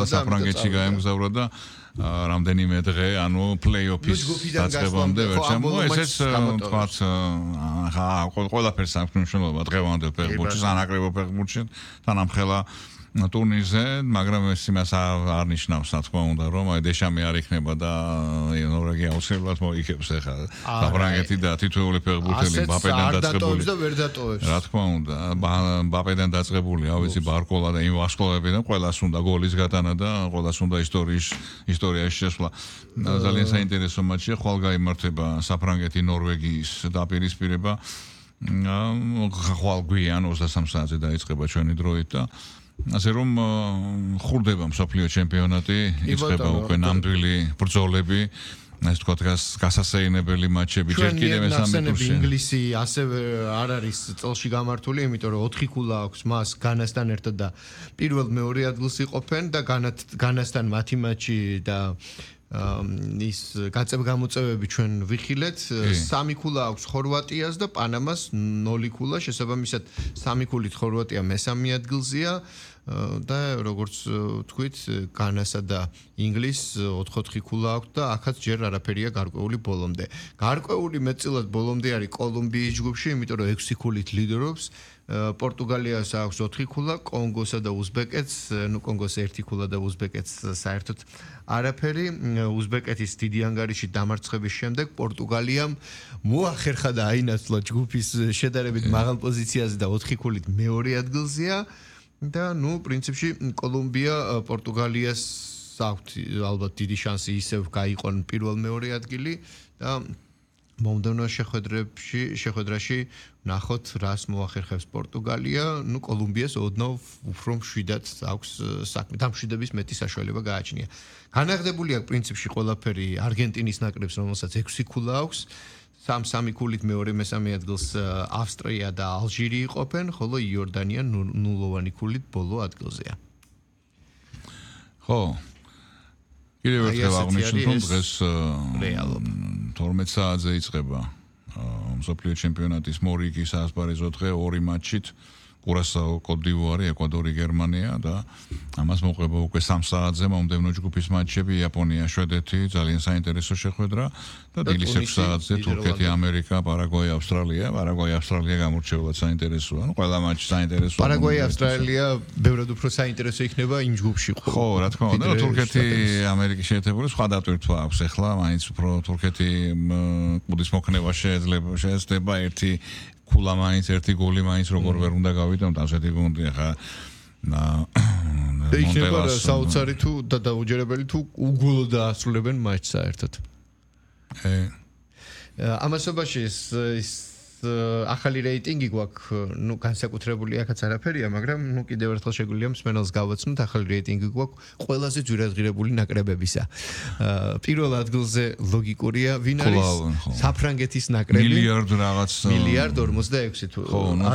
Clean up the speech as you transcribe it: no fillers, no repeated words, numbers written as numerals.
საფრანგეთში გაემგზავრა და რამდენიმე დღე, ანუ პლეი-ოფის დაწყებამდე ვერ ჩამოვა. ესეც თქვათ, ყველაფერს აქვს მნიშვნელობა დღევანდელ ფეხბურთში, სანაკრებო ფეხბურთში, თანამხელა ტურნირზე, მაგრამ ეს იმას არ ნიშნავს, რა თქმა უნდა, რომ აი დეშამი არ იქნება და ნორვეგია აუცილებლად მოიქებს ახლა საფრანგეთი და თითოეული ფეხბურთელი მბაპედან დაწყებული. და ვერ დატოვებს. რა თქმა უნდა, მბაპედან დაწყებული, ავიცი ბარკოლა და იმ ვარსკვლავებიდან ყველას უნდა გოლის გატანა და ყველას უნდა ისტორიაში შესვლა. ძალიან საინტერესო მატჩია, ხვალ გაიმართება საფრანგეთი ნორვეგიის დაპირისპირება. ხვალ გვიან 23 საათზე დაიწყება ჩვენი დროით და ასე რომ ხურდება მსოფლიო ჩემპიონატი, იწყება უკვე ნამდვილი ბრძოლები, ეს თქვა გასასეირნებელი მატჩები ჯერ კიდევ მესამე ტურში. ინგლისი ასევე არ არის წელში გამართული, იმიტომ რომ 4 ქულა აქვს მას განასთან ერთად და პირველ-მეორე ადგილს იყოფენ და განასთან მათი მატჩი და ის გაწევ-გამოწევები ჩვენ ვიხილეთ. 3 ქულა აქვს ხორვატიას და პანამას 0 ქულა, შესაბამისად 3 ქულით ხორვატია მესამე ადგილზეა და როგორც თქვით, განასა და ინგლისს 4-4 ქულა აქვს და აქაც ჯერ არაფერია გარკვეული ბოლომდე. გარკვეული მეტწილად ბოლომდე არის კოლუმბიის ჯგუფში, იმიტომ რომ 6 ქულით ლიდერობს. პორტუგალიას აქვს 4 ქულა, კონგოსა და უზბეკეთს, კონგოს 1 ქულა და უზბეკეთს საერთოდ არაფერი. უზბეკეთის დიდი ანგარიში დამარცხების შემდეგ პორტუგალიამ მოახერხა და აინაცვლა ჯგუფის შედარებით მაღალ პოზიციაზე და 4 ქულით მეორე ადგილზეა და პრინციპში კოლუმბია პორტუგალიას აქვს ალბათ დიდი შანსი ისევ გაიყონ პირველ-მეორე ადგილი და მომდევნო შეხვედრაში ნახოთ რას მოახერხებს პორტუგალია, კოლუმბიას ოდნავ უფრო მშვიდად აქვს საქმე, დამშვიდების მეტი საშუალება გააჩნია. განაღდებული აქვს პრინციპში ყველაფერი არგენტინის ნაკრებს, რომელსაც 6 ქულა აქვს, 3 ქულით მეორე-მესამე ადგილს ავსტრია და ალჟირი იყოფენ, ხოლო იორდანია 0-ოვანი ქულით ბოლო ადგილზეა. ხო. კიდევ ერთხელ აღნიშნოთ, რომ დღეს 12 საათზე იწყება მსოფლიო ჩემპიონატის მორიგის საასპარეზო დღე 2 მატჩით. კურასაო, კოტ-დივუარი, ეკვადორი, გერმანია და ამას მოყვება უკვე 3 საათზე მომდევნო ჯგუფის მატჩები, იაპონია, შვედეთი, ძალიან საინტერესო შეხვედრა და დილის 6 საათზე თურქეთი, ამერიკა, პარაგვაი, ავსტრალია. პარაგვაი, ავსტრალია გამორჩეულად საინტერესოა. ყველა მატჩი საინტერესოა. პარაგვაი, ავსტრალია ბევრად უფრო საინტერესო იქნება იმ ჯგუფში. ხო, რა თქმა უნდა, თურქეთი, ამერიკის შეერთებული სხვა დატვირთვა აქვს ახლა, მაინც უფრო თურქეთი კუდის მოქნება შეეძლება ერთი ქულა მაინც ერთი გოლი მაინც როგორ ვერ უნდა გავიტანოთ ასეთი გუნდი ახლა იქნება საოცარი თუ და დაუჯერებელი თუ უგულოდ დაასრულებენ მატჩს საერთოდ. ამასობაში ის ახალი რეიტინგი გვაქვს, განსაკუთრებული აქაც არაფერია, მაგრამ კიდევ ერთხელ შეგვიძლია მსმენელს გავაცნოთ, ახალი რეიტინგი გვაქვს ყველაზე ძვირადღირებული ნაკრებებისა. პირველ ადგილზე ლოგიკურია, ვინ არის? საფრანგეთის ნაკრები. მილიარდ რაღაც. მილიარდ 46 თუ